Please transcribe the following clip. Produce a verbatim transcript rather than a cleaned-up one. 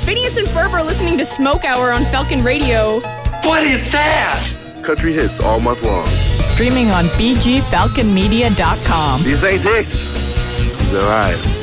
Phineas and Ferb are listening to Smoke Hour on Falcon Radio. What is that? Country hits all month long. Streaming on b g falcon media dot com. These ain't dicks. They're eyes.